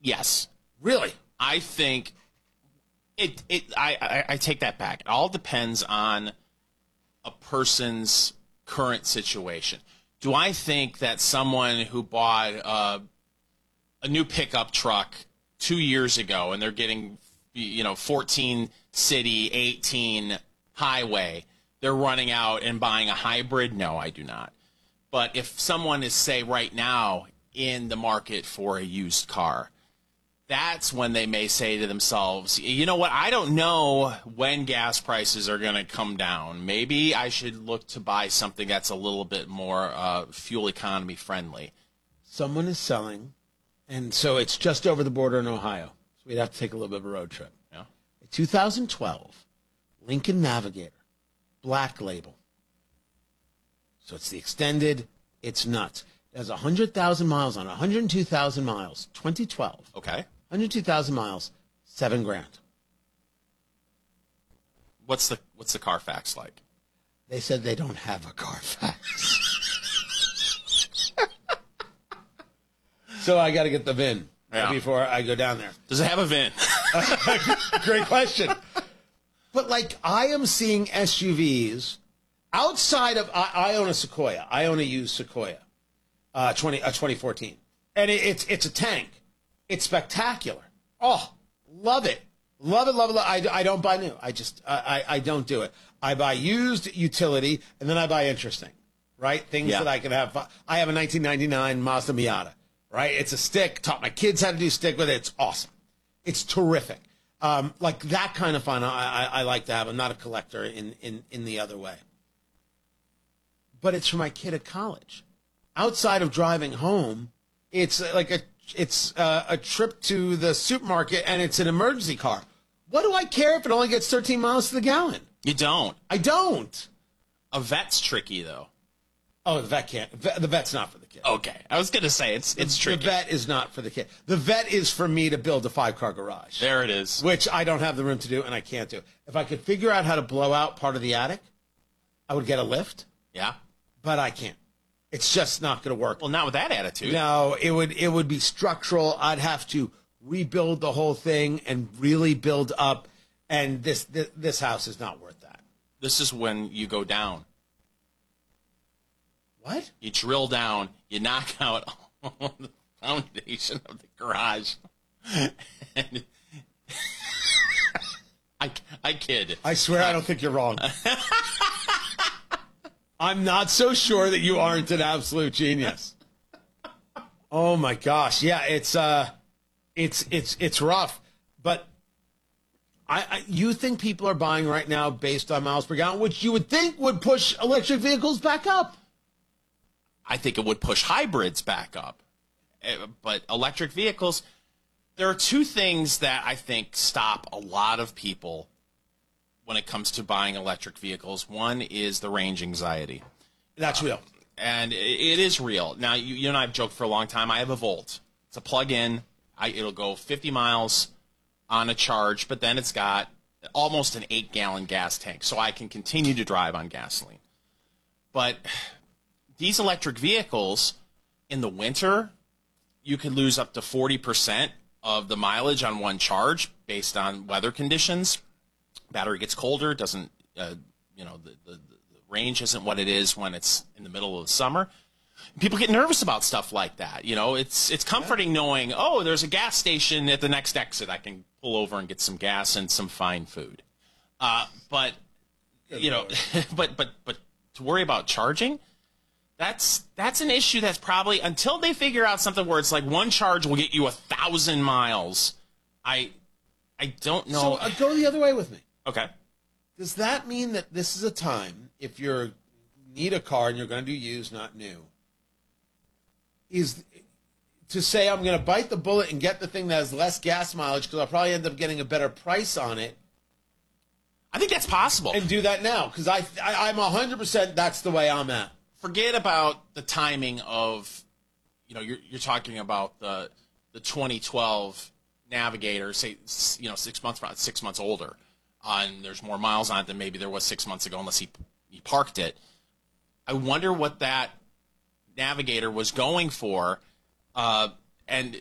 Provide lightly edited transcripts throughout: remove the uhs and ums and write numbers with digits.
Yes. Really? I think I take that back. It all depends on a person's current situation. Do I think that someone who bought a new pickup truck 2 years ago and they're getting 14 city, 18 highway, they're running out and buying a hybrid? No, I do not. But if someone is, say, right now in the market for a used car, that's when they may say to themselves, you know what, I don't know when gas prices are going to come down. Maybe I should look to buy something that's a little bit more fuel economy friendly. Someone is selling, and so it's just over the border in Ohio. So we'd have to take a little bit of a road trip. Yeah. A 2012 Lincoln Navigator, black label. So it's the extended, it's nuts. It has 100,000 miles on it, 102,000 miles, 2012. Okay. 102,000 miles, $7,000. What's the Carfax like? They said they don't have a Carfax. So I got to get the VIN before I go down there. Does it have a VIN? Great question. But like I am seeing SUVs outside of, I own a Sequoia. I own a used Sequoia, 2014. And it's a tank. It's spectacular. Oh, love it. Love it, love it, love it. I don't buy new. I don't do it. I buy used utility, and then I buy interesting, right? Things that I can have. I have a 1999 Mazda Miata, right? It's a stick. Taught my kids how to do stick with it. It's awesome. It's terrific. Like that kind of fun I like to have. I'm not a collector in the other way. But it's for my kid at college. Outside of driving home, it's like a trip to the supermarket, and it's an emergency car. What do I care if it only gets 13 miles to the gallon? You don't. I don't. A vet's tricky, though. Oh, the vet can't. The vet's not for the kid. Okay. I was going to say, it's tricky. The vet is not for the kid. The vet is for me to build a 5-car garage. There it is. Which I don't have the room to do, and I can't do. If I could figure out how to blow out part of the attic, I would get a lift. Yeah. But I can't. It's just not going to work. Well, not with that attitude. No, it would be structural. I'd have to rebuild the whole thing and really build up. And this house is not worth that. This is when you go down. What? You drill down. You knock out the foundation of the garage. And I kid. I swear I don't think you're wrong. I'm not so sure that you aren't an absolute genius. Oh my gosh, yeah, it's rough. But you think people are buying right now based on miles per gallon, which you would think would push electric vehicles back up. I think it would push hybrids back up. But electric vehicles, there are two things that I think stop a lot of people when it comes to buying electric vehicles. One is the range anxiety. That's real. And it is real. Now, you and I have joked for a long time. I have a Volt. It's a plug-in. It'll go 50 miles on a charge, but then it's got almost an 8-gallon gas tank, so I can continue to drive on gasoline. But these electric vehicles, in the winter, you could lose up to 40% of the mileage on one charge based on weather conditions. Battery gets colder, doesn't, the range isn't what it is when it's in the middle of the summer. People get nervous about stuff like that. You know, it's comforting knowing, oh, there's a gas station at the next exit. I can pull over and get some gas and some fine food. But to worry about charging, that's an issue that's probably, until they figure out something where it's like one charge will get you 1,000 miles. I don't know. So go the other way with me. Okay. Does that mean that this is a time, if you need a car and you're going to do used, not new, is to say I'm going to bite the bullet and get the thing that has less gas mileage because I'll probably end up getting a better price on it? I think that's possible. And do that now, because I'm 100% that's the way I'm at. Forget about the timing of, you're talking about the 2012 Navigator, say, 6 months older, and there's more miles on it than maybe there was 6 months ago, unless he parked it. I wonder what that Navigator was going for,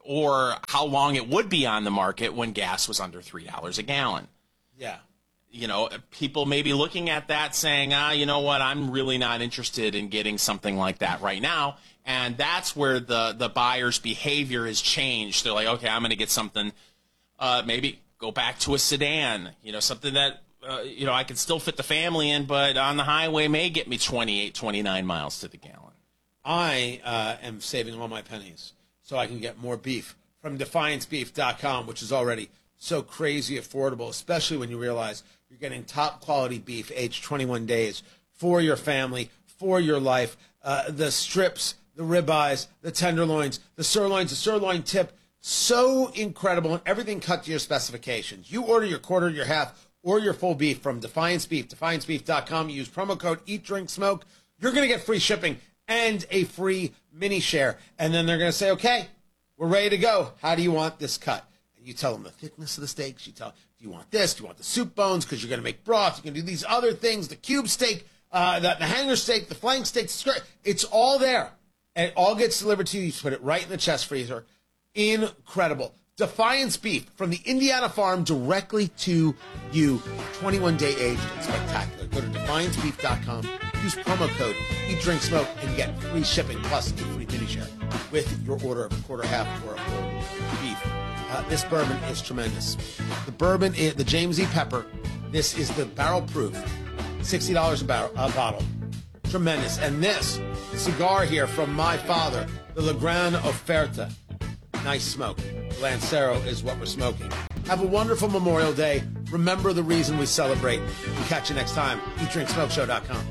or how long it would be on the market when gas was under $3 a gallon. Yeah. You know, people may be looking at that saying, you know what, I'm really not interested in getting something like that right now. And that's where the buyer's behavior has changed. They're like, okay, I'm going to get something, maybe go back to a sedan, you know, something that, I can still fit the family in, but on the highway may get me 28, 29 miles to the gallon. I am saving all my pennies so I can get more beef from DefianceBeef.com, which is already so crazy affordable, especially when you realize you're getting top quality beef aged 21 days for your family, for your life. The strips, the ribeyes, the tenderloins, the sirloins, the sirloin tip, so incredible, and everything cut to your specifications. You order your quarter, your half, or your full beef from Defiance Beef, DefianceBeef.com. Use promo code EatDrinkSmoke. You're going to get free shipping and a free mini share. And then they're going to say, okay, we're ready to go. How do you want this cut? And you tell them the thickness of the steaks. You tell, do you want this? Do you want the soup bones? Because you're going to make broth. You're going to do these other things, the cube steak, the hanger steak, the flank steak. It's all there. And it all gets delivered to you. You put it right in the chest freezer. Incredible. Defiance Beef from the Indiana farm directly to you. 21-day aged and spectacular. Go to DefianceBeef.com. Use promo code EatDrinkSmoke and get free shipping plus a free mini share with your order of a quarter, half, or a full beef. This bourbon is tremendous. The bourbon, the James E. Pepper. This is the barrel proof. $60 a bottle. Tremendous. And this cigar here from my father, the La Gran Oferta. Nice smoke. Lancero is what we're smoking. Have a wonderful Memorial Day. Remember the reason we celebrate. We'll catch you next time. EatDrinkSmokeShow.com.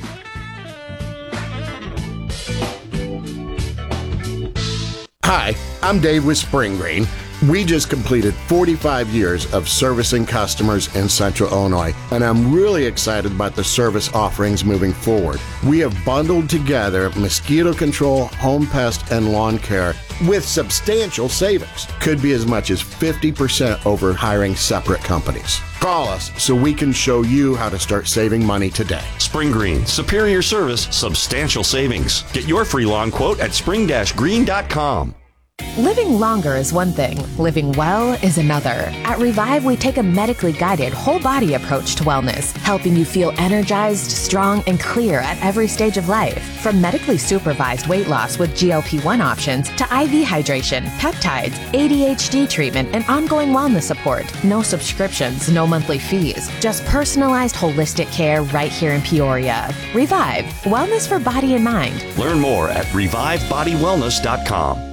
Hi, I'm Dave with Spring Green. We just completed 45 years of servicing customers in Central Illinois, and I'm really excited about the service offerings moving forward. We have bundled together mosquito control, home pest, and lawn care with substantial savings. Could be as much as 50% over hiring separate companies. Call us so we can show you how to start saving money today. Spring Green, superior service, substantial savings. Get your free lawn quote at spring-green.com. Living longer is one thing. Living well is another. At Revive, we take a medically guided, whole-body approach to wellness, helping you feel energized, strong, and clear at every stage of life. From medically supervised weight loss with GLP-1 options to IV hydration, peptides, ADHD treatment, and ongoing wellness support. No subscriptions, no monthly fees. Just personalized, holistic care right here in Peoria. Revive. Wellness for body and mind. Learn more at revivebodywellness.com.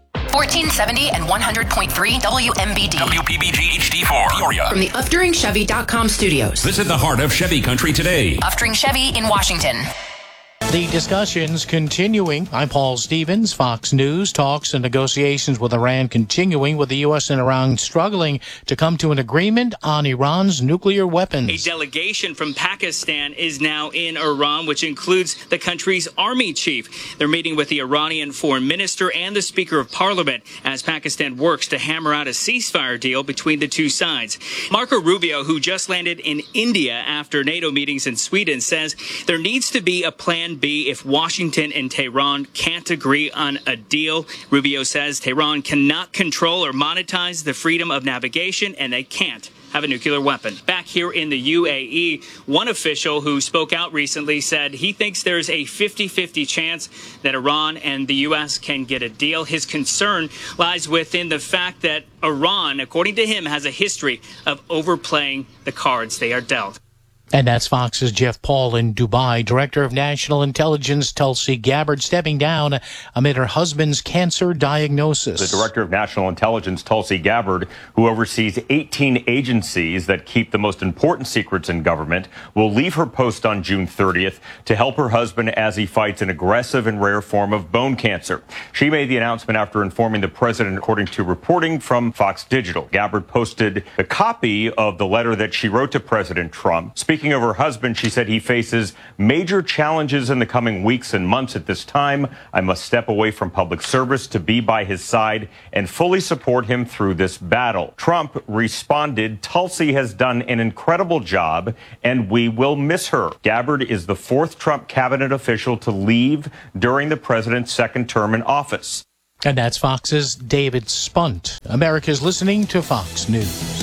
1470 and 100.3 WMBD. WPBG HD4. Peoria. From the UfDuringChevy.com studios. Visit the heart of Chevy country today. Ufdring Chevy in Washington. The discussions continuing. I'm Paul Stevens, Fox News. Talks and negotiations with Iran continuing, with the U.S. and Iran struggling to come to an agreement on Iran's nuclear weapons. A delegation from Pakistan is now in Iran, which includes the country's army chief. They're meeting with the Iranian foreign minister and the Speaker of Parliament as Pakistan works to hammer out a ceasefire deal between the two sides. Marco Rubio, who just landed in India after NATO meetings in Sweden, says there needs to be a plan B if Washington and Tehran can't agree on a deal. Rubio says Tehran cannot control or monetize the freedom of navigation, and they can't have a nuclear weapon. Back here in the UAE, one official who spoke out recently said he thinks there's a 50-50 chance that Iran and the U.S. can get a deal. His concern lies within the fact that Iran, according to him, has a history of overplaying the cards they are dealt. And that's Fox's Jeff Paul in Dubai. Director of National Intelligence Tulsi Gabbard stepping down amid her husband's cancer diagnosis. The Director of National Intelligence, Tulsi Gabbard, who oversees 18 agencies that keep the most important secrets in government, will leave her post on June 30th to help her husband as he fights an aggressive and rare form of bone cancer. She made the announcement after informing the president, according to reporting from Fox Digital. Gabbard posted a copy of the letter that she wrote to President Trump. Speaking of her husband, she said he faces major challenges in the coming weeks and months. At this time, I must step away from public service to be by his side and fully support him through this battle. Trump responded, Tulsi has done an incredible job and we will miss her. Gabbard is the fourth Trump cabinet official to leave during the president's second term in office. And that's Fox's David Spunt. America's listening to Fox News.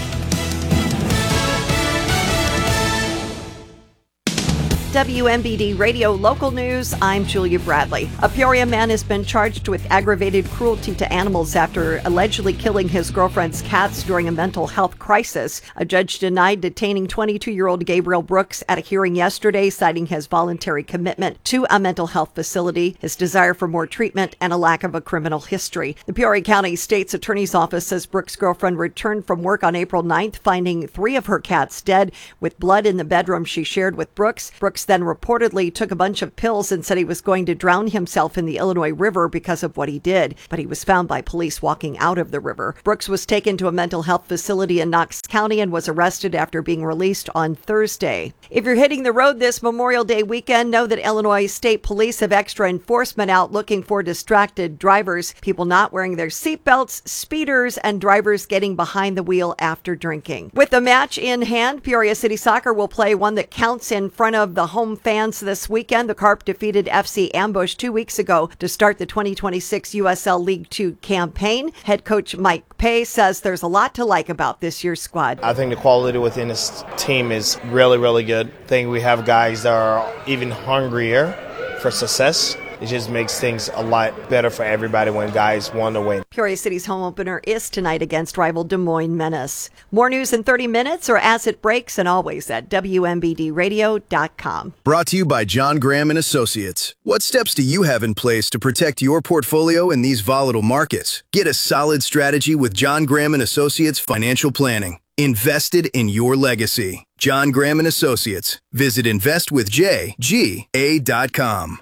WMBD Radio Local News, I'm Julia Bradley. A Peoria man has been charged with aggravated cruelty to animals after allegedly killing his girlfriend's cats during a mental health crisis. A judge denied detaining 22-year-old Gabriel Brooks at a hearing yesterday, citing his voluntary commitment to a mental health facility, his desire for more treatment, and a lack of a criminal history. The Peoria County State's Attorney's Office says Brooks' girlfriend returned from work on April 9th, finding 3 of her cats dead with blood in the bedroom she shared with Brooks. Brooks then reportedly took a bunch of pills and said he was going to drown himself in the Illinois River because of what he did, but he was found by police walking out of the river. Brooks was taken to a mental health facility in Knox County and was arrested after being released on Thursday. If you're hitting the road this Memorial Day weekend, know that Illinois State Police have extra enforcement out looking for distracted drivers, people not wearing their seatbelts, speeders, and drivers getting behind the wheel after drinking. With the match in hand, Peoria City Soccer will play one that counts in front of the home fans this weekend. The Carp defeated FC Ambush 2 weeks ago to start the 2026 USL League 2 campaign. Head coach Mike Pay says there's a lot to like about this year's squad. I think the quality within this team is really, really good. I think we have guys that are even hungrier for success. It just makes things a lot better for everybody when guys want to win. Peoria City's home opener is tonight against rival Des Moines Menace. More news in 30 minutes or as it breaks, and always at WMBDradio.com. Brought to you by John Graham and Associates. What steps do you have in place to protect your portfolio in these volatile markets? Get a solid strategy with John Graham and Associates Financial Planning. Invested in your legacy. John Graham and Associates. Visit investwithjga.com.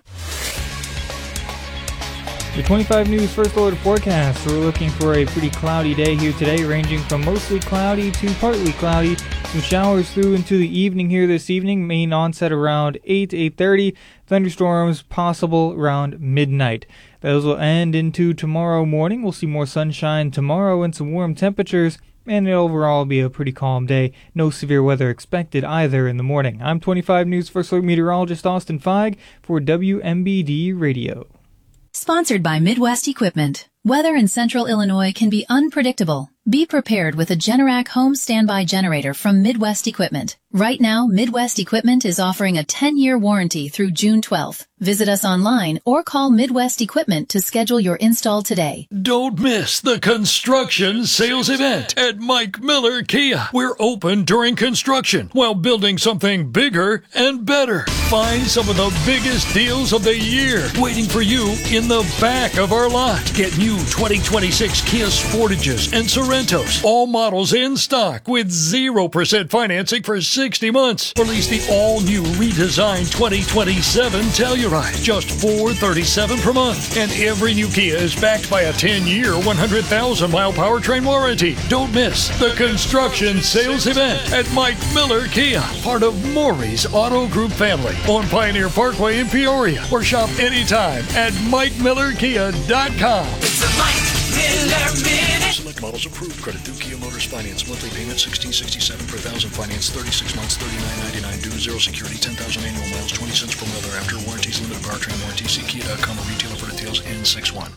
The 25 News First Alert forecast. We're looking for a pretty cloudy day here today, ranging from mostly cloudy to partly cloudy. Some showers through into the evening here this evening. Main onset around 8 to 8:30. Thunderstorms possible around midnight. Those will end into tomorrow morning. We'll see more sunshine tomorrow and some warm temperatures. And it'll overall be a pretty calm day. No severe weather expected either in the morning. I'm 25 News First Alert meteorologist Austin Feig for WMBD Radio. Sponsored by Midwest Equipment. Weather in central Illinois can be unpredictable. Be prepared with a Generac home standby generator from Midwest Equipment. Right now, Midwest Equipment is offering a 10-year warranty through June 12th. Visit us online or call Midwest Equipment to schedule your install today. Don't miss the construction sales event at Mike Miller Kia. We're open during construction while building something bigger and better. Find some of the biggest deals of the year waiting for you in the back of our lot. Get new 2026 Kia Sportages and Sorrentos. All models in stock with 0% financing for 60 months. Release the all-new redesigned 2027 Telluride. Just $437 per month. And every new Kia is backed by a 10-year, 100,000-mile powertrain warranty. Don't miss the construction sales event at Mike Miller Kia, part of Maury's Auto Group family on Pioneer Parkway in Peoria. Or shop anytime at MikeMillerKia.com. It's a Mike Miller Minute. Select models approved. Credit through Kia Motors Finance. Monthly payment $16.67 per thousand. Finance 36 months, $39.99 due. Zero security, 10,000 annual miles, 20 cents per mile thereafter. Warranties limited. Powertrain warranty. See Kia.com or retailer for details. N61.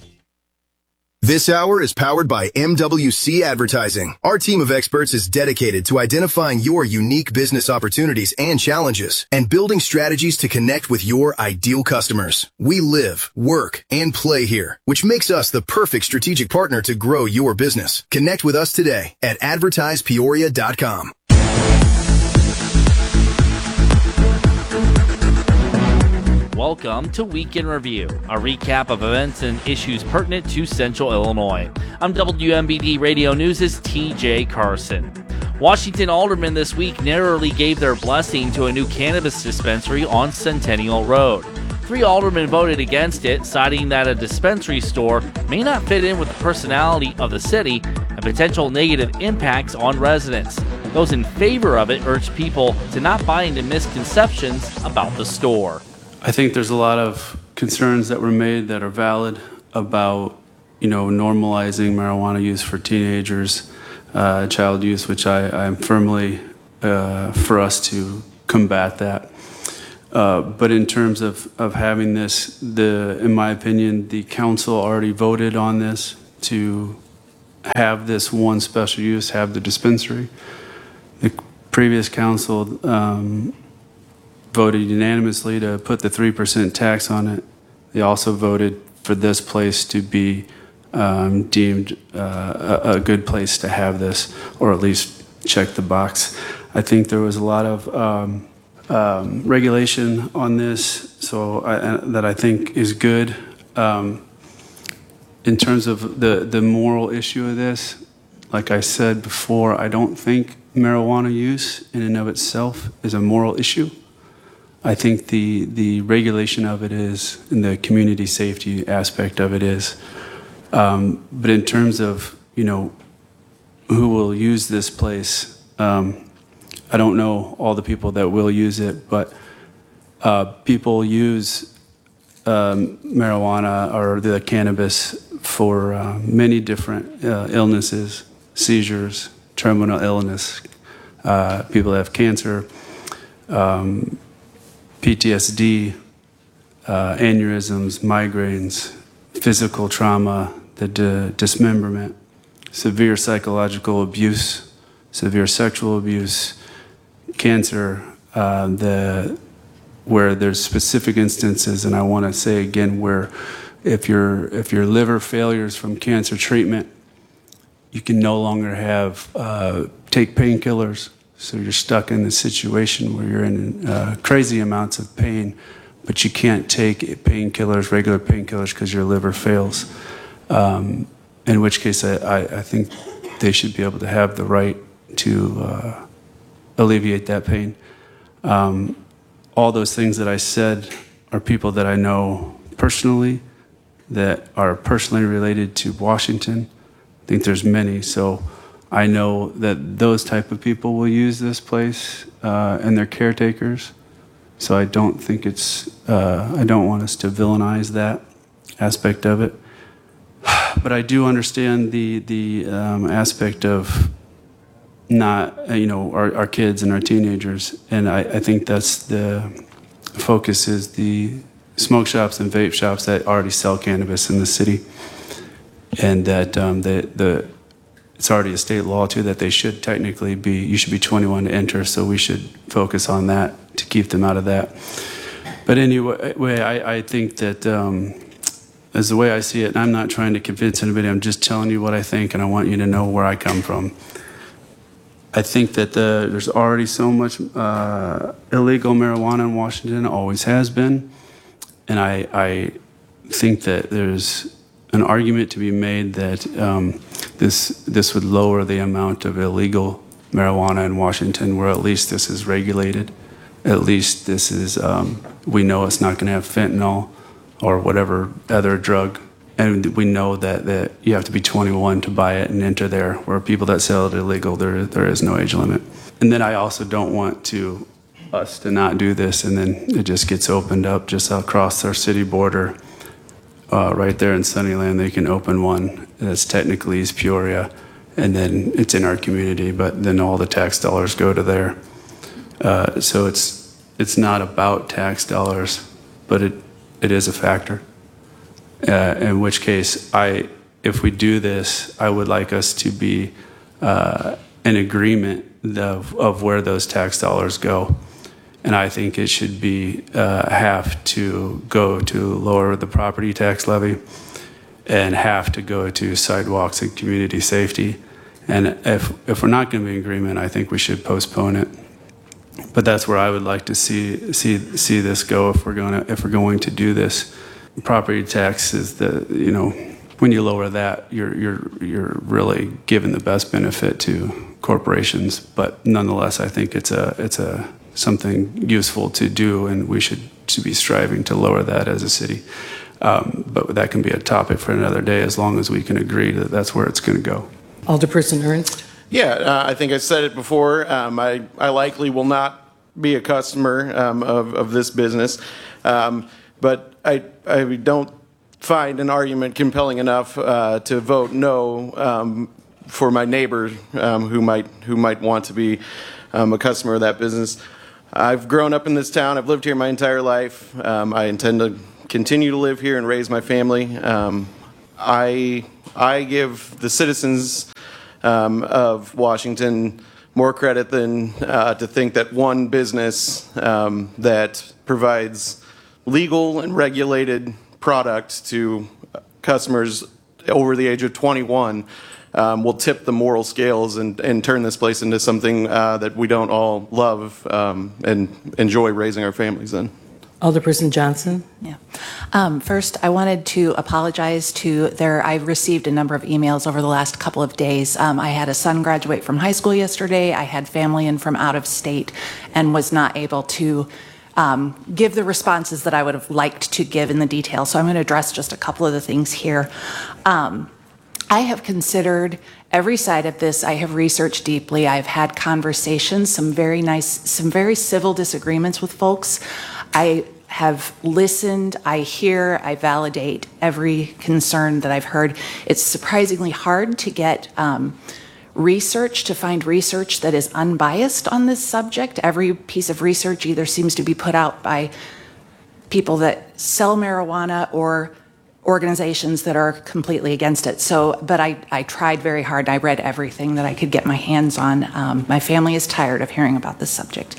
This hour is powered by MWC Advertising. Our team of experts is dedicated to identifying your unique business opportunities and challenges and building strategies to connect with your ideal customers. We live, work, and play here, which makes us the perfect strategic partner to grow your business. Connect with us today at advertisepeoria.com. Welcome to Week in Review, a recap of events and issues pertinent to Central Illinois. I'm WMBD Radio News' TJ Carson. Washington aldermen this week narrowly gave their blessing to a new cannabis dispensary on Centennial Road. 3 aldermen voted against it, citing that a dispensary store may not fit in with the personality of the city and potential negative impacts on residents. Those in favor of it urged people to not buy into misconceptions about the store. I think there's a lot of concerns that were made that are valid about, normalizing marijuana use for teenagers, child use, which I am firmly for us to combat that. But in terms of having this, in my opinion, the council already voted on this to have this one special use, have the dispensary. The previous council voted unanimously to put the 3% tax on it. They also voted for this place to be deemed a good place to have this, or at least check the box. I think there was a lot of regulation on this, so that I think is good. In terms of the moral issue of this, like I said before, I don't think marijuana use in and of itself is a moral issue. I think the regulation of it is, and the community safety aspect of it is. But in terms of, who will use this place, I don't know all the people that will use it, but people use marijuana or the cannabis for many different illnesses, seizures, terminal illness. People that have cancer, PTSD, aneurysms, migraines, physical trauma, the dismemberment, severe psychological abuse, severe sexual abuse, cancer, where there's specific instances, and I want to say again, where if your liver failures from cancer treatment, you can no longer take painkillers. So you're stuck in this situation where you're in crazy amounts of pain, but you can't take painkillers, regular painkillers, because your liver fails. In which case, I think they should be able to have the right to alleviate that pain. All those things that I said are people that I know personally, that are personally related to Washington. I think there's many, so I know that those type of people will use this place and their caretakers. So I don't think I don't want us to villainize that aspect of it. But I do understand the aspect of not, our kids and our teenagers. And I think that's the focus, is the smoke shops and vape shops that already sell cannabis in the city. And that it's already a state law too that they should technically you should be 21 to enter, so we should focus on that to keep them out of that. But anyway, I think that as the way I see it, and I'm not trying to convince anybody, I'm just telling you what I think, and I want you to know where I come from. I think that there's already so much illegal marijuana in Washington, always has been, and I think that there's an argument to be made that this would lower the amount of illegal marijuana in Washington, where at least this is regulated. At least this is, we know it's not going to have fentanyl or whatever other drug. And we know that you have to be 21 to buy it and enter there, where people that sell it illegal, there is no age limit. And then I also don't want us to not do this, and then it just gets opened up just across our city border. Right there in Sunnyland, they can open one that's technically East Peoria, and then it's in our community, but then all the tax dollars go to there. So it's not about tax dollars, but it is a factor. In which case, if we do this, I would like us to be in agreement of where those tax dollars go. And I think it should be have to go to lower the property tax levy and have to go to sidewalks and community safety. And if we're not going to be in agreement, I think we should postpone it. But that's where I would like to see this go if we're going to do this. Property tax is when you lower that, you're really giving the best benefit to corporations. But nonetheless, I think it's a something useful to do, and we should be striving to lower that as a city. But that can be a topic for another day, as long as we can agree that that's where it's going to go. Alderperson Ernst? Yeah, I think I said it before. I likely will not be a customer of this business, but I don't find an argument compelling enough to vote no for my neighbor who might want to be a customer of that business. I've grown up in this town. I've lived here my entire life. I intend to continue to live here and raise my family. I give the citizens of Washington more credit than to think that one business that provides legal and regulated product to customers over the age of 21 will tip the moral scales and turn this place into something that we don't all love and enjoy raising our families in. Alderperson Johnson. Yeah. First, I wanted to apologize to I've received a number of emails over the last couple of days. I had a son graduate from high school yesterday. I had family in from out of state and was not able to give the responses that I would have liked to give in the detail. So I'm going to address just a couple of the things here. I have considered every side of this. I have researched deeply. I've had conversations, some very civil disagreements with folks. I have listened, I hear, I validate every concern that I've heard. It's surprisingly hard to get research, to find research that is unbiased on this subject. Every piece of research either seems to be put out by people that sell marijuana or organizations that are completely against it. But I tried very hard. I read everything that I could get my hands on. My family is tired of hearing about this subject.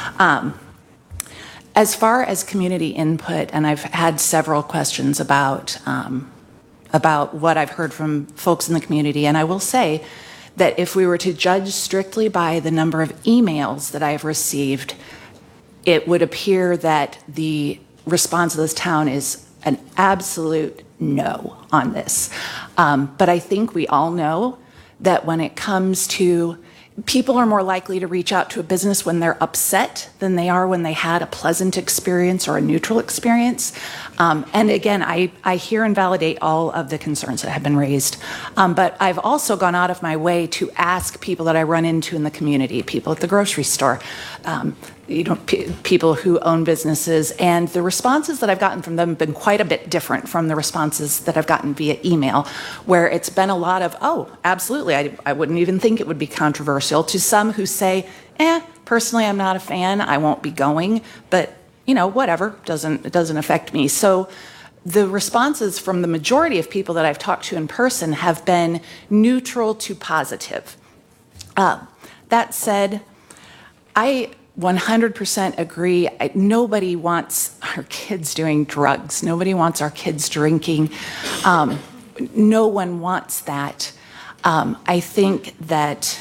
As far as community input, and I've had several questions about what I've heard from folks in the community, and I will say that if we were to judge strictly by the number of emails that I've received, it would appear that the response of this town is an absolute no on this. But I think we all know that when it comes to people are more likely to reach out to a business when they're upset than they are when they had a pleasant experience or a neutral experience. And again, I hear and validate all of the concerns that have been raised. But I've also gone out of my way to ask people that I run into in the community, people at the grocery store, people who own businesses, and the responses that I've gotten from them have been quite a bit different from the responses that I've gotten via email, where it's been a lot of, oh, absolutely, I wouldn't even think it would be controversial, to some who say, personally, I'm not a fan, I won't be going, but whatever, it doesn't affect me. So the responses from the majority of people that I've talked to in person have been neutral to positive. That said, I 100% agree. Nobody wants our kids doing drugs. Nobody wants our kids drinking. No one wants that. I think that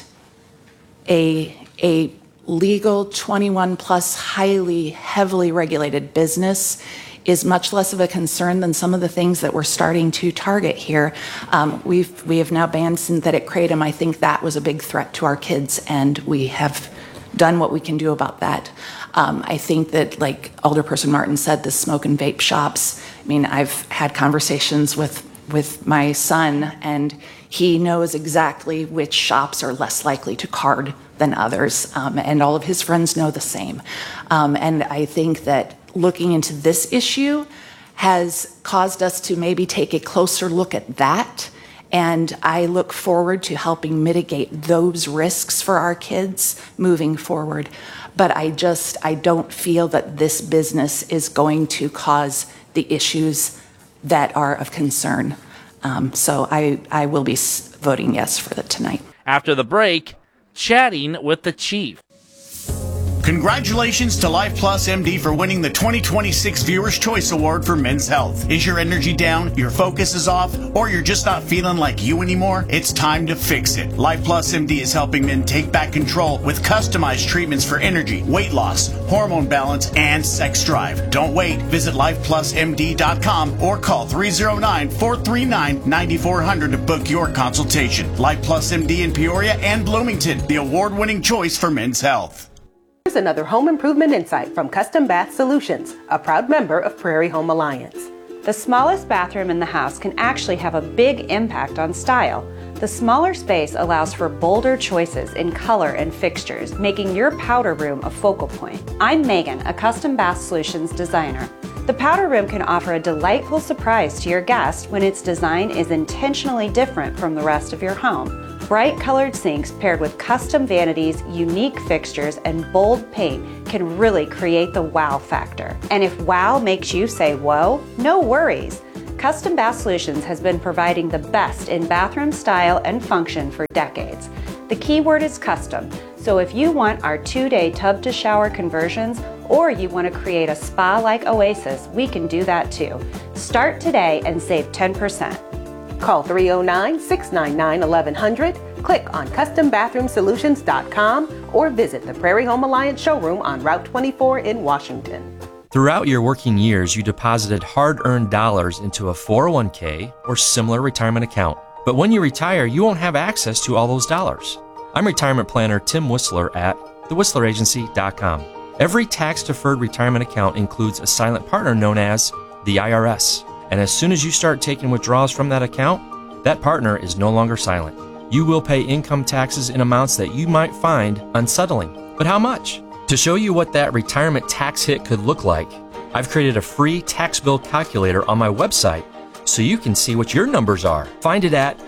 a legal 21 plus heavily regulated business is much less of a concern than some of the things that we're starting to target here. We have now banned synthetic kratom. I think that was a big threat to our kids, and we have done what we can do about that. I think that, like Alderperson Martin said, the smoke and vape shops, I've had conversations with my son, and he knows exactly which shops are less likely to card than others, and all of his friends know the same. And I think that looking into this issue has caused us to maybe take a closer look at that, and I look forward to helping mitigate those risks for our kids moving forward. But I don't feel that this business is going to cause the issues that are of concern. So I will be voting yes for it tonight. After the break, chatting with the chief. Congratulations to Life Plus MD for winning the 2026 Viewer's Choice Award for Men's Health. Is your energy down, your focus is off, or you're just not feeling like you anymore? It's time to fix it. Life Plus MD is helping men take back control with customized treatments for energy, weight loss, hormone balance, and sex drive. Don't wait. Visit lifeplusmd.com or call 309-439-9400 to book your consultation. Life Plus MD in Peoria and Bloomington, the award-winning choice for men's health. Here's another home improvement insight from Custom Bath Solutions, a proud member of Prairie Home Alliance. The smallest bathroom in the house can actually have a big impact on style. The smaller space allows for bolder choices in color and fixtures, making your powder room a focal point. I'm Megan, a Custom Bath Solutions designer. The powder room can offer a delightful surprise to your guest when its design is intentionally different from the rest of your home. Bright colored sinks paired with custom vanities, unique fixtures, and bold paint can really create the wow factor. And if wow makes you say whoa, no worries. Custom Bath Solutions has been providing the best in bathroom style and function for decades. The key word is custom, so if you want our 2-day tub to shower conversions or you want to create a spa-like oasis, we can do that too. Start today and save 10%. Call 309-699-1100, click on CustomBathroomSolutions.com, or visit the Prairie Home Alliance showroom on Route 24 in Washington. Throughout your working years, you deposited hard-earned dollars into a 401k or similar retirement account. But when you retire, you won't have access to all those dollars. I'm retirement planner Tim Whistler at thewhistleragency.com. Every tax-deferred retirement account includes a silent partner known as the IRS. And as soon as you start taking withdrawals from that account, that partner is no longer silent. You will pay income taxes in amounts that you might find unsettling. But how much? To show you what that retirement tax hit could look like, I've created a free tax bill calculator on my website so you can see what your numbers are. Find it at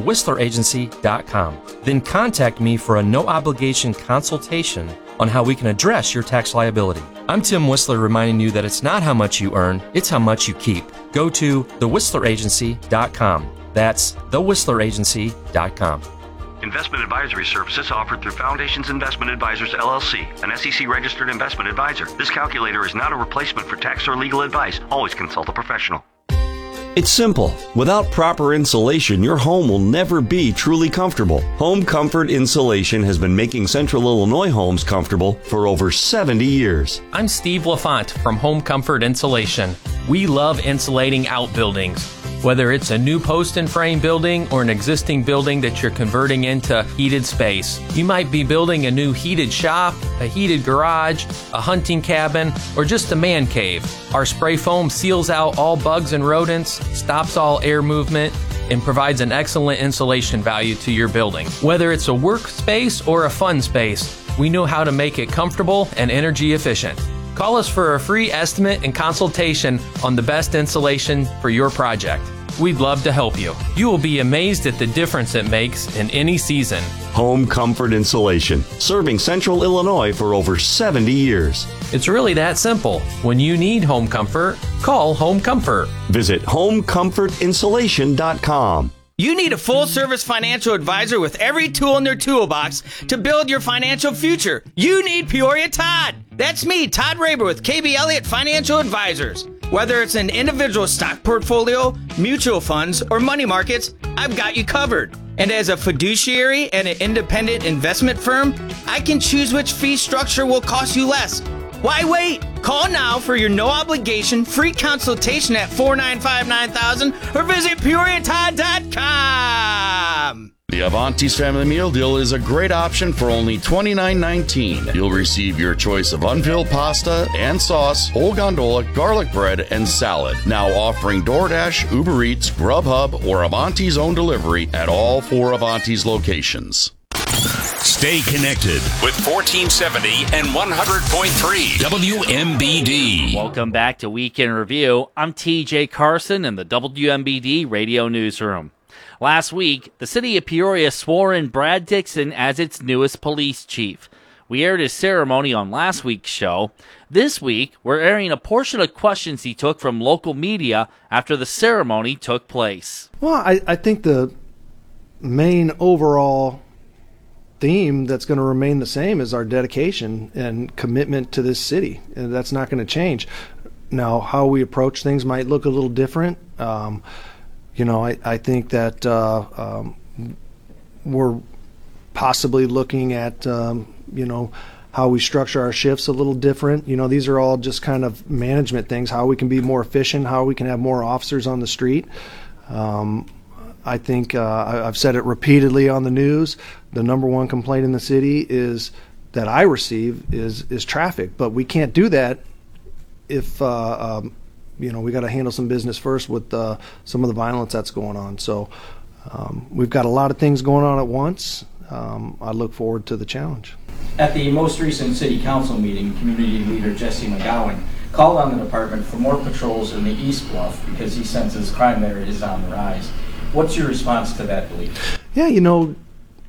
thewhistleragency.com. Then contact me for a no-obligation consultation on how we can address your tax liability. I'm Tim Whistler reminding you that it's not how much you earn, it's how much you keep. Go to thewhistleragency.com. That's thewhistleragency.com. Investment advisory services offered through Foundations Investment Advisors, LLC, an SEC-registered investment advisor. This calculator is not a replacement for tax or legal advice. Always consult a professional. It's simple. Without proper insulation, your home will never be truly comfortable. Home Comfort Insulation has been making Central Illinois homes comfortable for over 70 years. I'm Steve LaFont from Home Comfort Insulation. We love insulating outbuildings. Whether it's a new post and frame building or an existing building that you're converting into heated space. You might be building a new heated shop, a heated garage, a hunting cabin, or just a man cave. Our spray foam seals out all bugs and rodents, stops all air movement, and provides an excellent insulation value to your building. Whether it's a workspace or a fun space, we know how to make it comfortable and energy efficient. Call us for a free estimate and consultation on the best insulation for your project. We'd love to help you. You will be amazed at the difference it makes in any season. Home Comfort Insulation, serving Central Illinois for over 70 years. It's really that simple. When you need home comfort, call Home Comfort. Visit homecomfortinsulation.com. You need a full-service financial advisor with every tool in their toolbox to build your financial future. You need Peoria Todd. That's me, Todd Raber with KB Elliott Financial Advisors. Whether it's an individual stock portfolio, mutual funds, or money markets, I've got you covered. And as a fiduciary and an independent investment firm, I can choose which fee structure will cost you less. Why wait? Call now for your no-obligation free consultation at 495-9000 or visit PeoriaTodd.com. The Avanti's Family Meal Deal is a great option for only $29.19. You'll receive your choice of unfilled pasta and sauce, whole gondola, garlic bread, and salad. Now offering DoorDash, Uber Eats, Grubhub, or Avanti's own delivery at all 4 Avanti's locations. Stay connected with 1470 and 100.3 WMBD. Welcome back to Week in Review. I'm TJ Carson in the WMBD Radio Newsroom. Last week, the city of Peoria swore in Brad Dixon as its newest police chief. We aired his ceremony on last week's show. This week, we're airing a portion of questions he took from local media after the ceremony took place. Well, I think the main overall theme that's going to remain the same is our dedication and commitment to this city, and that's not going to change. Now, how we approach things might look a little different. I think that we're possibly looking at, how we structure our shifts a little different. These are all just kind of management things, how we can be more efficient, how we can have more officers on the street. I think I've said it repeatedly on the news. The number one complaint in the city is that I receive is traffic, but we can't do that if we got to handle some business first with some of the violence that's going on. So we've got a lot of things going on at once. I look forward to the challenge. At the most recent city council meeting, community leader Jesse McGowan called on the department for more patrols in the East Bluff because he senses crime there is on the rise. What's your response to that belief? Yeah,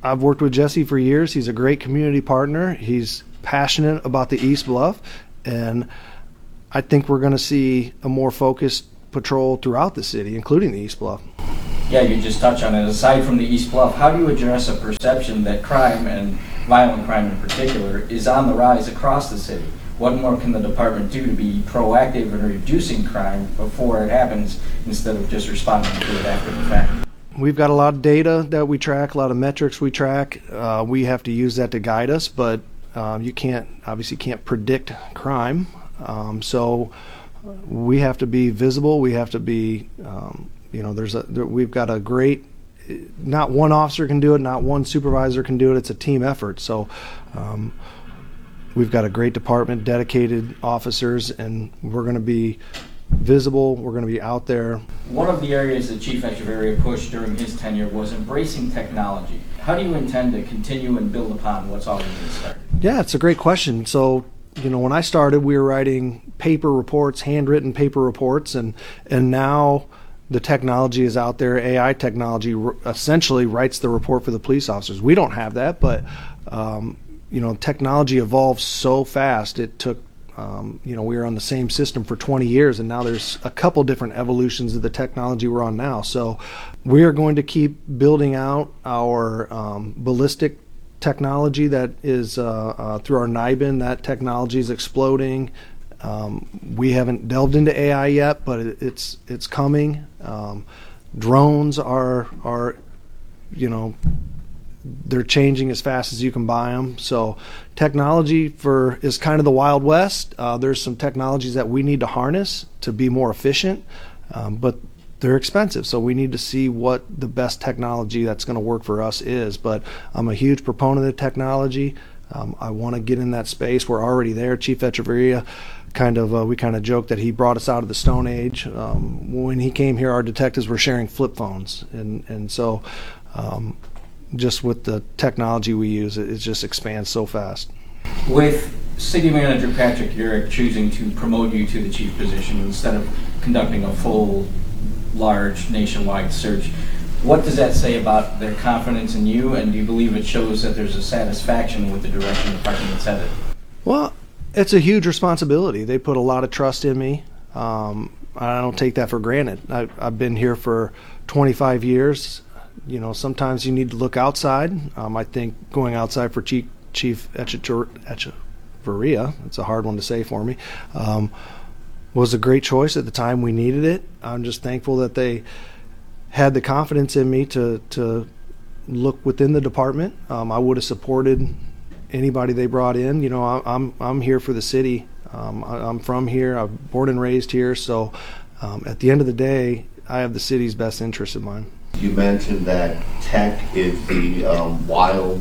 I've worked with Jesse for years. He's a great community partner. He's passionate about the East Bluff, and I think we're going to see a more focused patrol throughout the city, including the East Bluff. Yeah, you just touched on it. Aside from the East Bluff, how do you address a perception that crime, and violent crime in particular, is on the rise across the city? What more can the department do to be proactive in reducing crime before it happens instead of just responding to it after the fact? We've got a lot of data that we track, a lot of metrics we track. We have to use that to guide us, but you obviously can't predict crime. So we have to be visible. We have to be, we've got a great, not one officer can do it, not one supervisor can do it. It's a team effort. So we've got a great department, dedicated officers, and we're going to be visible. We're going to be out there. One of the areas that Chief Echeverria pushed during his tenure was embracing technology. How do you intend to continue and build upon what's already been started? Yeah, it's a great question. So, when I started, we were writing paper reports, handwritten paper reports, and now the technology is out there. AI technology essentially writes the report for the police officers. We don't have that, but technology evolves so fast. It took, we were on the same system for 20 years, and now there's a couple different evolutions of the technology we're on now. So we are going to keep building out our ballistic technology that is through our NIBIN. That technology is exploding. We haven't delved into AI yet, but it's coming. Drones are they're changing as fast as you can buy them. So technology is kind of the Wild West. There's some technologies that we need to harness to be more efficient, but they're expensive. So we need to see what the best technology that's going to work for us is. But I'm a huge proponent of technology. I want to get in that space. We're already there. Chief Echeverria we kind of joked that he brought us out of the Stone Age. When he came here, our detectives were sharing flip phones, and so just with the technology we use, it just expands so fast. With City Manager Patrick Urick choosing to promote you to the chief position instead of conducting a full, large, nationwide search, what does that say about their confidence in you, and do you believe it shows that there's a satisfaction with the direction the department's headed? Well, it's a huge responsibility. They put a lot of trust in me. I don't take that for granted. I've been here for 25 years. Sometimes you need to look outside. I think going outside for Chief Echeverria, it's a hard one to say for me, was a great choice at the time we needed it. I'm just thankful that they had the confidence in me to look within the department. I would have supported anybody they brought in. I'm here for the city. I'm from here. I'm born and raised here. So at the end of the day, I have the city's best interest in mind. You mentioned that tech is the wild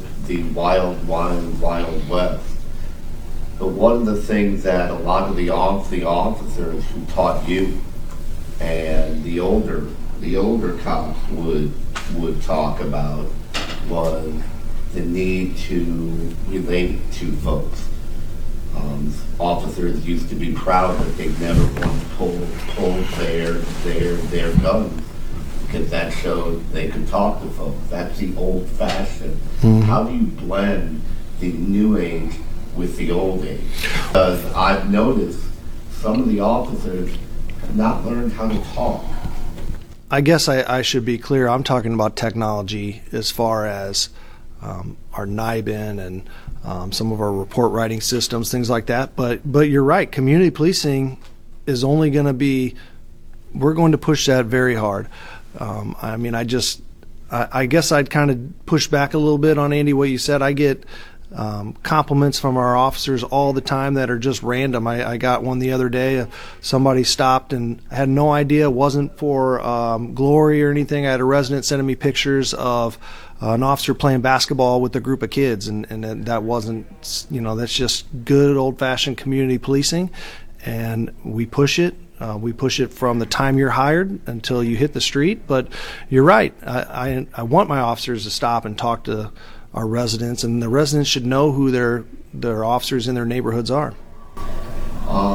west. But one of the things that a lot of the officers who taught you and the older cops would talk about was the need to relate to folks. Officers used to be proud that they never once pulled their guns, because that showed they could talk to folks. That's the old-fashioned. Mm-hmm. How do you blend the new age with the old age? Because I've noticed some of the officers have not learned how to talk. I guess I should be clear. I'm talking about technology as far as our NIBIN and some of our report writing systems, things like that. But you're right. Community policing is only going to be. We're going to push that very hard. I guess I'd kind of push back a little bit on Andy what you said. I get compliments from our officers all the time that are just random. I got one the other day. Somebody stopped and I had no idea. It wasn't for glory or anything. I had a resident sending me pictures of an officer playing basketball with a group of kids, and that wasn't, that's just good old-fashioned community policing, and we push it. We push it from the time you're hired until you hit the street. But you're right. I want my officers to stop and talk to our residents, and the residents should know who their officers in their neighborhoods are.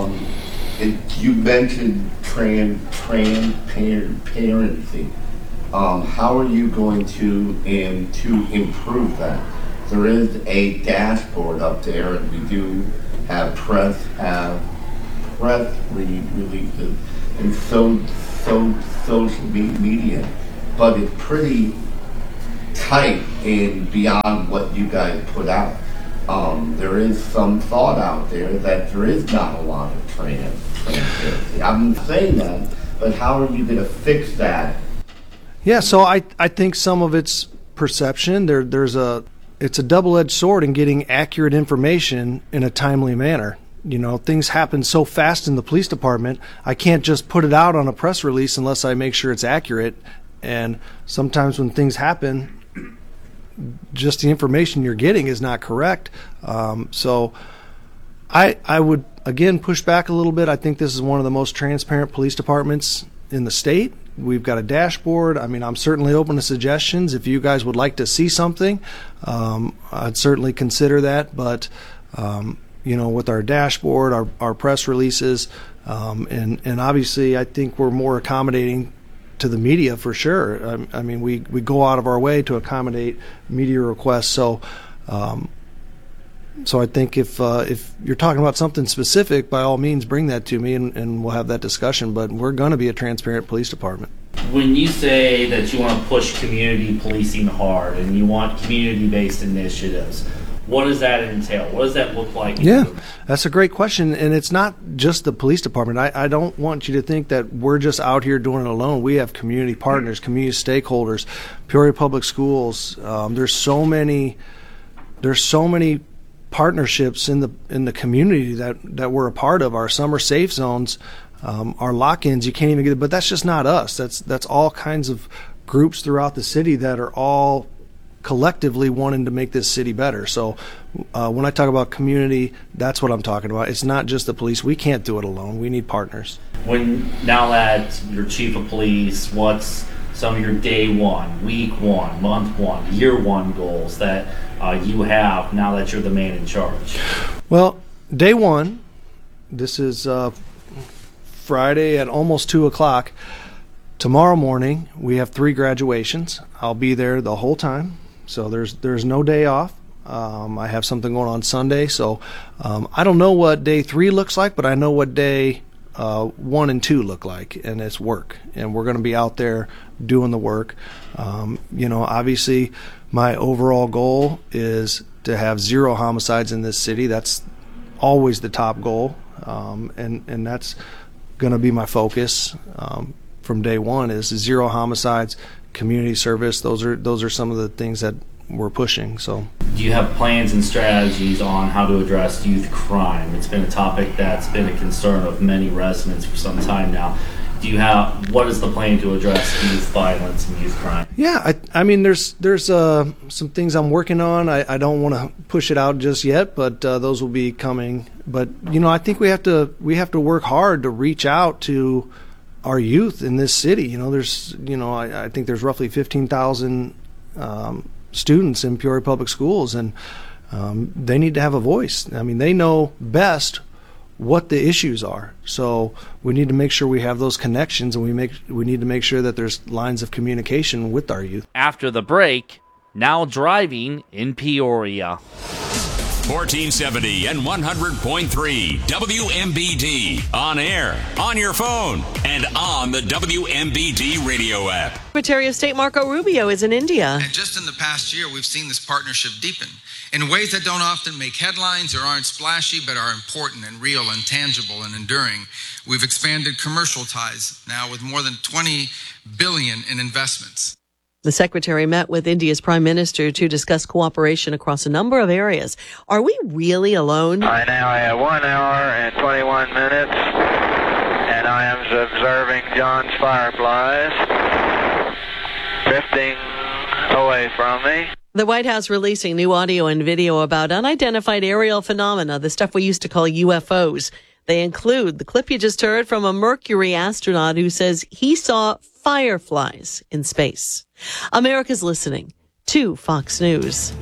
You mentioned transparency. How are you going to improve that? There is a dashboard up there, and we do have press releases and social media, but it's pretty tight and beyond what you guys put out. There is some thought out there that there is not a lot of transparency. I'm saying that, but how are you going to fix that? Yeah, so I think some of it's perception. It's a double-edged sword in getting accurate information in a timely manner. You know, things happen so fast in the police department, I can't just put it out on a press release unless I make sure it's accurate. And sometimes when things happen, just the information you're getting is not correct. So I would, again, push back a little bit. I think this is one of the most transparent police departments in the state. We've got a dashboard. I mean, I'm certainly open to suggestions. If you guys would like to see something, I'd certainly consider that. But, you know, with our dashboard, our press releases, and obviously I think we're more accommodating to the media for sure. I mean, we go out of our way to accommodate media requests. So I think if you're talking about something specific, by all means, bring that to me and we'll have that discussion. But we're going to be a transparent police department. When you say that you want to push community policing hard and you want community-based initiatives, what does that entail? What does that look like? Yeah, that's a great question. And it's not just the police department. I don't want you to think that we're just out here doing it alone. We have community partners, community stakeholders, Peoria Public Schools. There's so many partnerships in the community that we're a part of. Our summer safe zones, our lock-ins, you can't even get it, but that's just not us. That's all kinds of groups throughout the city that are all collectively wanting to make this city better. So when I talk about community, that's what I'm talking about. It's not just the police. We can't do it alone. We need partners. Now that you're chief of police, what's some of your day one, week one, month one, year one goals that you have now that you're the man in charge? Well, day one, this is Friday at almost 2 o'clock. Tomorrow morning, we have 3 graduations. I'll be there the whole time. So there's no day off. I have something going on Sunday. So I don't know what day 3 looks like, but I know what day 1 and 2 look like, and it's work. And we're going to be out there doing the work. You know, obviously, my overall goal is to have 0 homicides in this city. That's always the top goal, and that's going to be my focus from day one. Is 0 homicides, community service. Those are some of the things that we're pushing. So, do you have plans and strategies on how to address youth crime? It's been a topic that's been a concern of many residents for some time now. What is the plan to address youth violence and youth crime? Yeah, I mean, there's some things I'm working on. I don't want to push it out just yet, but those will be coming. But you know, I think we have to work hard to reach out to our youth in this city. You know, I think there's roughly 15,000 students in Peoria Public Schools, and they need to have a voice. I mean, they know best what the issues are. So we need to make sure we have those connections, and we need to make sure that there's lines of communication with our youth. After the break, now driving in Peoria. 1470 and 100.3 WMBD. On air, on your phone, and on the WMBD radio app. Secretary of State Marco Rubio is in India. And just in the past year, we've seen this partnership deepen in ways that don't often make headlines or aren't splashy, but are important and real and tangible and enduring. We've expanded commercial ties now with more than $20 billion in investments. The secretary met with India's prime minister to discuss cooperation across a number of areas. Are we really alone? I now have 1 hour and 21 minutes, and I am observing John's fireflies drifting away from me. The White House releasing new audio and video about unidentified aerial phenomena, the stuff we used to call UFOs. They include the clip you just heard from a Mercury astronaut who says he saw fireflies in space. America's listening to Fox News.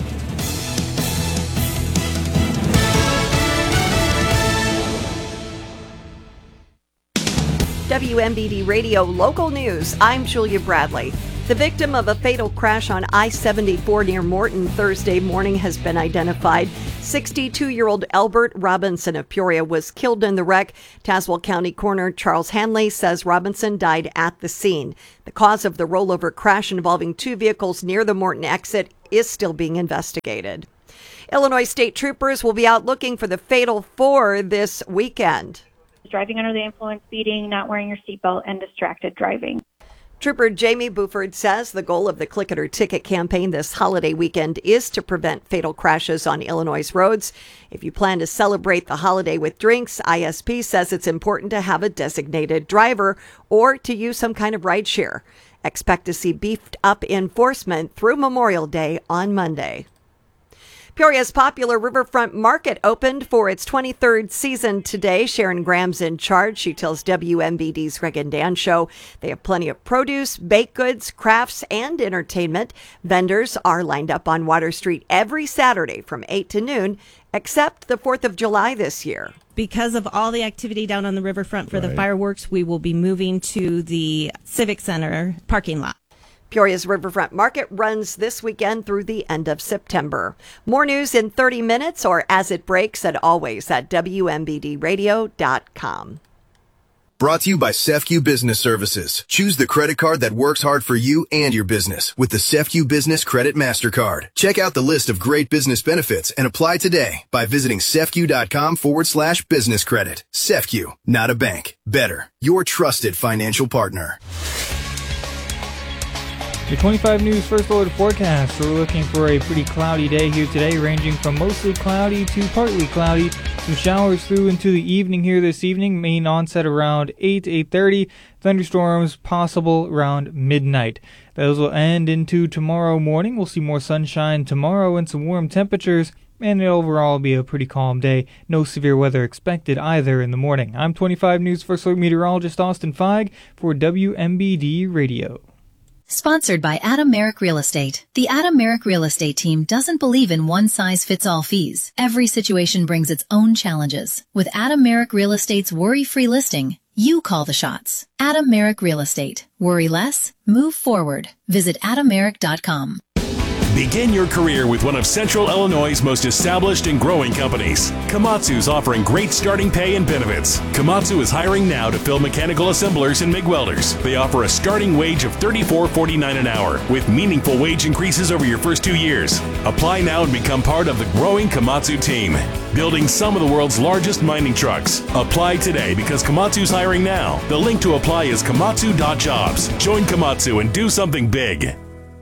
WMBD Radio Local News. I'm Julia Bradley. The victim of a fatal crash on I-74 near Morton Thursday morning has been identified. 62-year-old Albert Robinson of Peoria was killed in the wreck. Tazewell County Coroner Charles Hanley says Robinson died at the scene. The cause of the rollover crash involving two vehicles near the Morton exit is still being investigated. Illinois state troopers will be out looking for the fatal four this weekend. Driving under the influence, speeding, not wearing your seatbelt, and distracted driving. Trooper Jamie Buford says the goal of the Click It or Ticket campaign this holiday weekend is to prevent fatal crashes on Illinois' roads. If you plan to celebrate the holiday with drinks, ISP says it's important to have a designated driver or to use some kind of rideshare. Expect to see beefed up enforcement through Memorial Day on Monday. Peoria's popular Riverfront Market opened for its 23rd season today. Sharon Graham's in charge. She tells WMBD's Greg and Dan show they have plenty of produce, baked goods, crafts, and entertainment. Vendors are lined up on Water Street every Saturday from 8 to noon, except the 4th of July this year. Because of all the activity down on the riverfront for the fireworks, we will be moving to the Civic Center parking lot. Peoria's Riverfront Market runs this weekend through the end of September. More news in 30 minutes or as it breaks, and always at WMBDradio.com. Brought to you by CEFCU Business Services. Choose the credit card that works hard for you and your business with the CEFCU Business Credit MasterCard. Check out the list of great business benefits and apply today by visiting CEFCU.com/business credit. CEFCU, not a bank. Better. Your trusted financial partner. Your 25 News First Alert forecast. We're looking for a pretty cloudy day here today, ranging from mostly cloudy to partly cloudy. Some showers through into the evening here this evening. Main onset around 8 to 8:30. Thunderstorms possible around midnight. Those will end into tomorrow morning. We'll see more sunshine tomorrow and some warm temperatures. And it'll overall be a pretty calm day. No severe weather expected either in the morning. I'm 25 News First Alert meteorologist Austin Feig for WMBD Radio. Sponsored by Adam Merrick Real Estate. The Adam Merrick Real Estate team doesn't believe in one-size-fits-all fees. Every situation brings its own challenges. With Adam Merrick Real Estate's worry-free listing, you call the shots. Adam Merrick Real Estate. Worry less, move forward. Visit AdamMerrick.com. Begin your career with one of Central Illinois' most established and growing companies. Komatsu's offering great starting pay and benefits. Komatsu is hiring now to fill mechanical assemblers and MIG welders. They offer a starting wage of $34.49 an hour with meaningful wage increases over your first 2 years. Apply now and become part of the growing Komatsu team. Building some of the world's largest mining trucks. Apply today because Komatsu's hiring now. The link to apply is komatsu.jobs. Join Komatsu and do something big.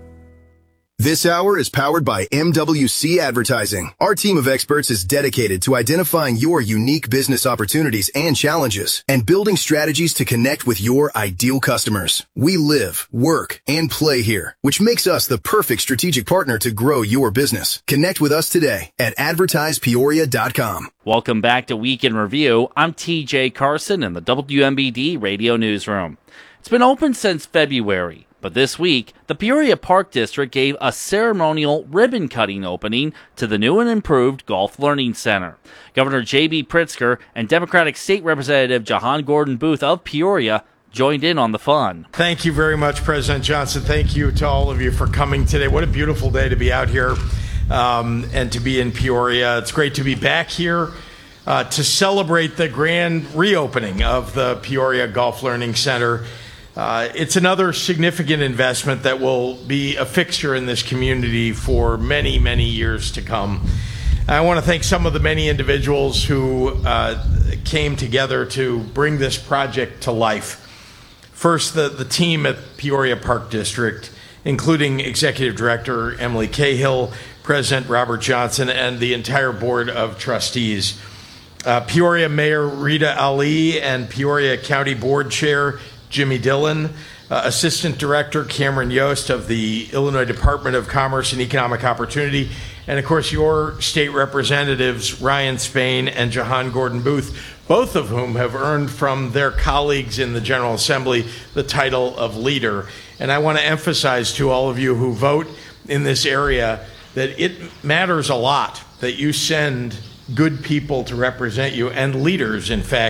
This hour is powered by MWC Advertising. Our team of experts is dedicated to identifying your unique business opportunities and challenges and building strategies to connect with your ideal customers. We live, work, and play here, which makes us the perfect strategic partner to grow your business. Connect with us today at advertisepeoria.com. Welcome back to Week in Review. I'm TJ Carson in the WMBD Radio Newsroom. It's been open since February. But this week, the Peoria Park District gave a ceremonial ribbon-cutting opening to the new and improved Golf Learning Center. Governor J.B. Pritzker and Democratic State Representative Jahan Gordon Booth of Peoria joined in on the fun. Thank you very much, President Johnson. Thank you to all of you for coming today. What a beautiful day to be out here and to be in Peoria. It's great to be back here to celebrate the grand reopening of the Peoria Golf Learning Center. It's another significant investment that will be a fixture in this community for many, many years to come. I want to thank some of the many individuals who came together to bring this project to life. First, the team at Peoria Park District, including Executive Director Emily Cahill, President Robert Johnson, and the entire Board of Trustees. Peoria Mayor Rita Ali and Peoria County Board Chair Jimmy Dillon, Assistant Director Cameron Yost of the Illinois Department of Commerce and Economic Opportunity, and of course your state representatives Ryan Spain and Jahan Gordon Booth, both of whom have earned from their colleagues in the General Assembly the title of leader. And I want to emphasize to all of you who vote in this area that it matters a lot that you send good people to represent you, and leaders, in fact,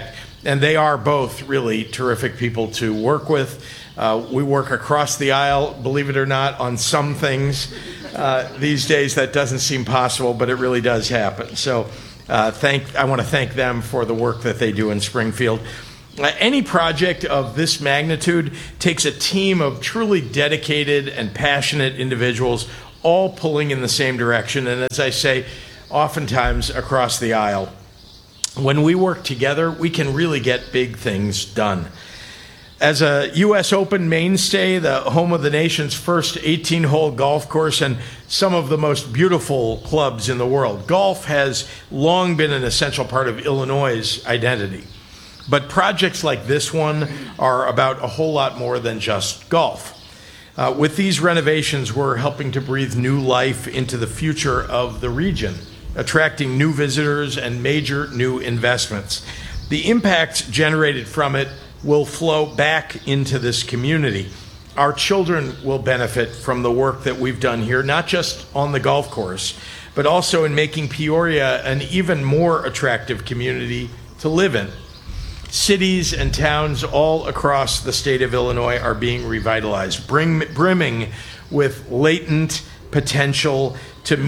And they are both really terrific people to work with. We work across the aisle, believe it or not, on some things. These days that doesn't seem possible, but it really does happen. So I want to thank them for the work that they do in Springfield. Any project of this magnitude takes a team of truly dedicated and passionate individuals all pulling in the same direction, and as I say, oftentimes across the aisle. When we work together, we can really get big things done. As a U.S. Open mainstay, the home of the nation's first 18-hole golf course and some of the most beautiful clubs in the world, golf has long been an essential part of Illinois' identity. But projects like this one are about a whole lot more than just golf. With these renovations, we're helping to breathe new life into the future of the region, attracting new visitors and major new investments. The impact generated from it will flow back into this community. Our children will benefit from the work that we've done here, not just on the golf course, but also in making Peoria an even more attractive community to live in. Cities and towns all across the state of Illinois are being revitalized, brimming with latent potential to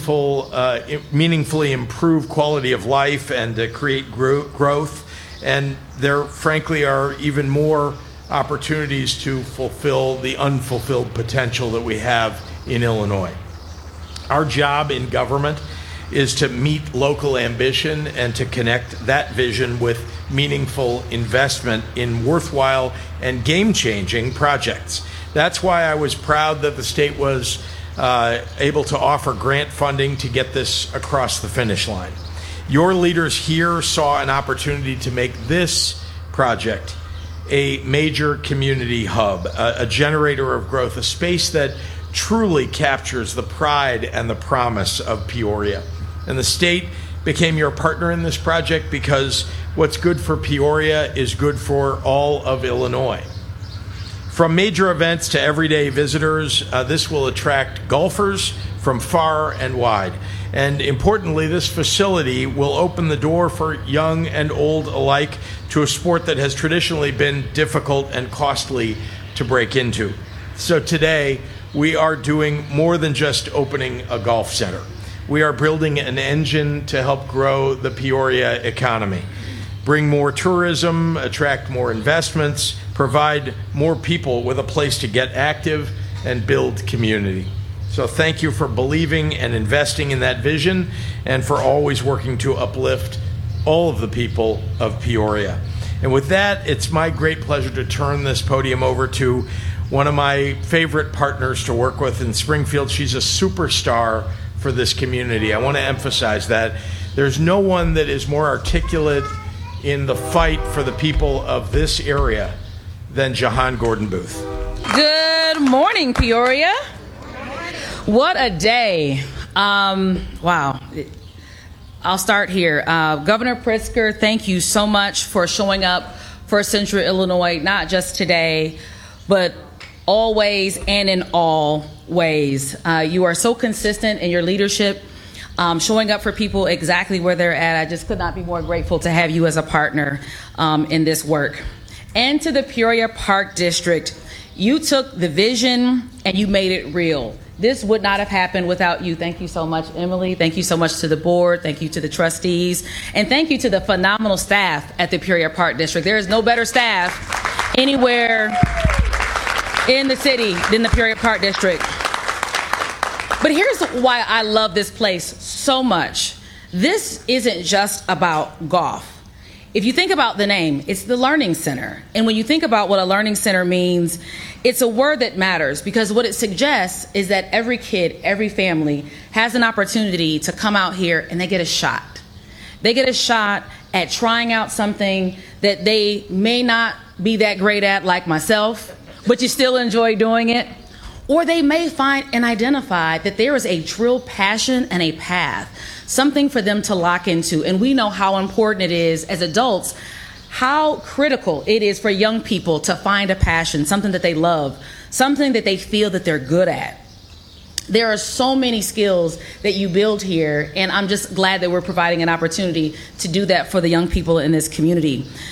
meaningfully improve quality of life and to create growth. And there, frankly, are even more opportunities to fulfill the unfulfilled potential that we have in Illinois. Our job in government is to meet local ambition and to connect that vision with meaningful investment in worthwhile and game-changing projects. That's why I was proud that the state was able to offer grant funding to get this across the finish line. Your leaders here saw an opportunity to make this project a major community hub, a generator of growth, a space that truly captures the pride and the promise of Peoria. And the state became your partner in this project because what's good for Peoria is good for all of Illinois. From major events to everyday visitors, this will attract golfers from far and wide. And importantly, this facility will open the door for young and old alike to a sport that has traditionally been difficult and costly to break into. So today, we are doing more than just opening a golf center. We are building an engine to help grow the Peoria economy, bring more tourism, attract more investments, provide more people with a place to get active and build community. So thank you for believing and investing in that vision and for always working to uplift all of the people of Peoria. And with that, it's my great pleasure to turn this podium over to one of my favorite partners to work with in Springfield. She's a superstar for this community. I want to emphasize that. There's no one that is more articulate in the fight for the people of this area than Jahan Gordon Booth. Good morning, Peoria. What a day. Wow. I'll start here. Governor Pritzker, thank you so much for showing up for Central Illinois, not just today, but always and in all ways. You are so consistent in your leadership, showing up for people exactly where they're at. I just could not be more grateful to have you as a partner in this work. And to the Peoria Park District, you took the vision and you made it real. This would not have happened without you. Thank you so much, Emily. Thank you so much to the board. Thank you to the trustees. And thank you to the phenomenal staff at the Peoria Park District. There is no better staff anywhere in the city than the Peoria Park District. But here's why I love this place so much. This isn't just about golf. If you think about the name, it's the Learning Center. And when you think about what a learning center means, it's a word that matters because what it suggests is that every kid, every family has an opportunity to come out here and they get a shot. They get a shot at trying out something that they may not be that great at, like myself, but you still enjoy doing it. Or they may find and identify that there is a true passion and a path, something for them to lock into. And we know how important it is as adults, how critical it is for young people to find a passion, something that they love, something that they feel that they're good at. There are so many skills that you build here, and I'm just glad that we're providing an opportunity to do that for the young people in this community.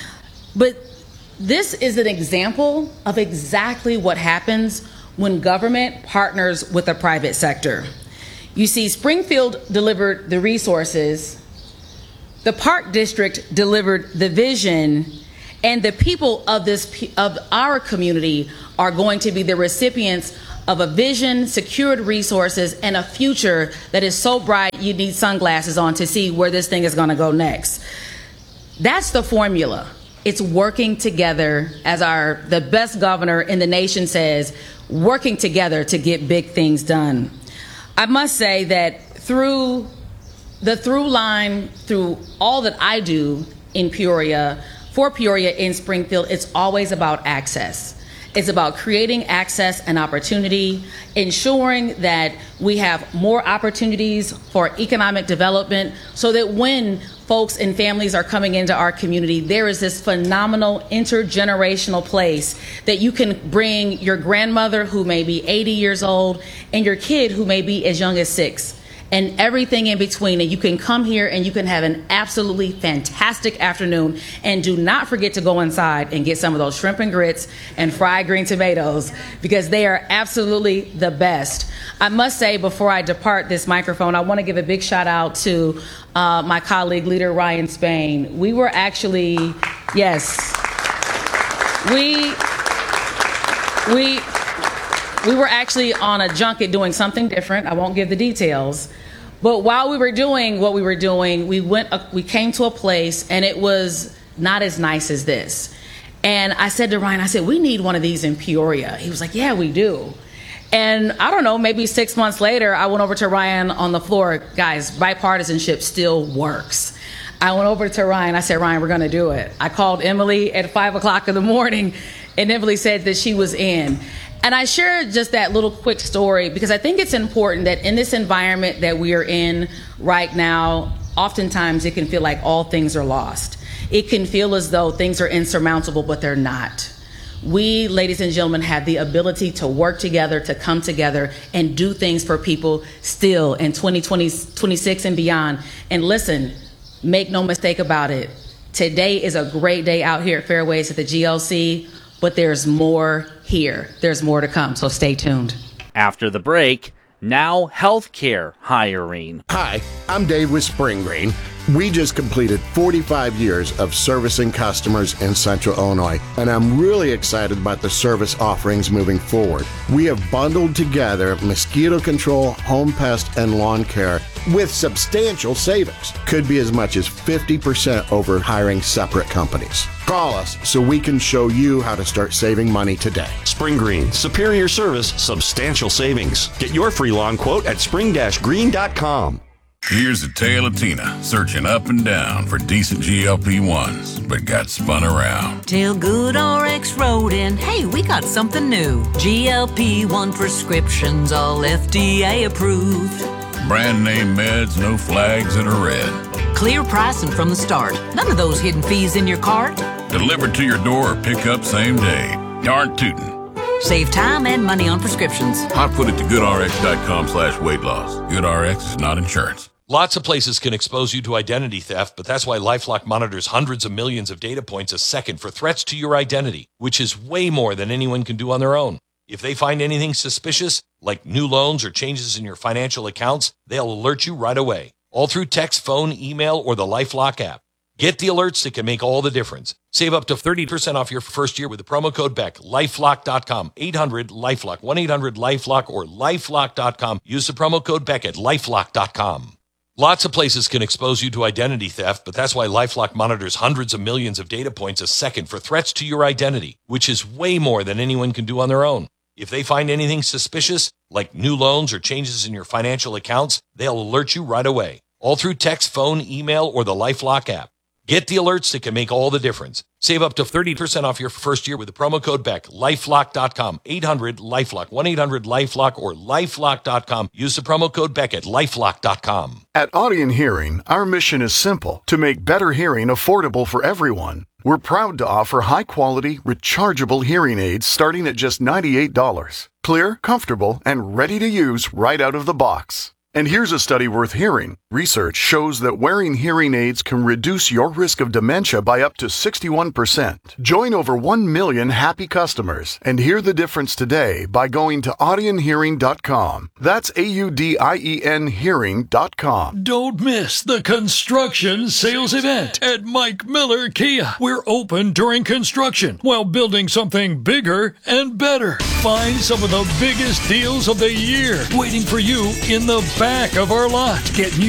But this is an example of exactly what happens when government partners with the private sector. You see, Springfield delivered the resources, the Park District delivered the vision, and the people of our community are going to be the recipients of a vision, secured resources, and a future that is so bright you need sunglasses on to see where this thing is going to go next. That's the formula. It's working together, as the best governor in the nation says, working together to get big things done. I must say that through line, through all that I do in Peoria, for Peoria in Springfield, it's always about access. It's about creating access and opportunity, ensuring that we have more opportunities for economic development so that when folks and families are coming into our community, there is this phenomenal intergenerational place that you can bring your grandmother who may be 80 years old and your kid who may be as young as 6. And everything in between, and you can come here and you can have an absolutely fantastic afternoon. And do not forget to go inside and get some of those shrimp and grits and fried green tomatoes, because they are absolutely the best. I must say, before I depart this microphone, I want to give a big shout out to my colleague, Leader Ryan Spain. We were actually, we were actually on a junket doing something different. I won't give the details. But while we were doing what we were doing, we came to a place and it was not as nice as this. And I said to Ryan, we need one of these in Peoria. He was like, yeah, we do. And I don't know, maybe 6 months later, I went over to Ryan on the floor. Guys, bipartisanship still works. I went over to Ryan. I said, Ryan, we're going to do it. I called Emily at 5 o'clock in the morning, and Emily said that she was in. And I shared just that little quick story because I think it's important that in this environment that we are in right now, oftentimes it can feel like all things are lost. It can feel as though things are insurmountable, but they're not. We, ladies and gentlemen, have the ability to work together, to come together and do things for people still in 2020, 26 and beyond. And listen, make no mistake about it. Today is a great day out here at Fairways at the GLC, but there's more here. There's more to come, so stay tuned. After the break, now healthcare hiring. Hi, I'm Dave with Spring Green. We just completed 45 years of servicing customers in Central Illinois, and I'm really excited about the service offerings moving forward. We have bundled together mosquito control, home pest, and lawn care with substantial savings. Could be as much as 50% over hiring separate companies. Call us so we can show you how to start saving money today. Spring Green, superior service, substantial savings. Get your free lawn quote at spring-green.com. Here's the tale of Tina, searching up and down for decent GLP-1s, but got spun around. Till GoodRx wrote in, hey, we got something new. GLP-1 prescriptions, all FDA approved. Brand name meds, no flags that are red. Clear pricing from the start. None of those hidden fees in your cart. Delivered to your door or pick up same day. Darn tootin'. Save time and money on prescriptions. Hot foot it to goodrx.com/weight loss. GoodRx is not insurance. Lots of places can expose you to identity theft, but that's why LifeLock monitors hundreds of millions of data points a second for threats to your identity, which is way more than anyone can do on their own. If they find anything suspicious, like new loans or changes in your financial accounts, they'll alert you right away, all through text, phone, email, or the LifeLock app. Get the alerts that can make all the difference. Save up to 30% off your first year with the promo code BECK. LifeLock.com, 800-LifeLock, 1-800-LifeLock, or LifeLock.com. Use the promo code BECK at LifeLock.com. Lots of places can expose you to identity theft, but that's why LifeLock monitors hundreds of millions of data points a second for threats to your identity, which is way more than anyone can do on their own. If they find anything suspicious, like new loans or changes in your financial accounts, they'll alert you right away, all through text, phone, email, or the LifeLock app. Get the alerts that can make all the difference. Save up to 30% off your first year with the promo code BECK. LifeLock.com, 800-LifeLock, 1-800-LifeLock, or LifeLock.com. Use the promo code BECK at LifeLock.com. At Audion Hearing, our mission is simple: to make better hearing affordable for everyone. We're proud to offer high-quality, rechargeable hearing aids starting at just $98. Clear, comfortable, and ready to use right out of the box. And here's a study worth hearing. Research shows that wearing hearing aids can reduce your risk of dementia by up to 61%. Join over 1 million happy customers and hear the difference today by going to audionhearing.com. That's AUDIEN hearing.com. Don't miss the construction sales event at Mike Miller Kia. We're open during construction while building something bigger and better. Find some of the biggest deals of the year waiting for you in the back of our lot. Get new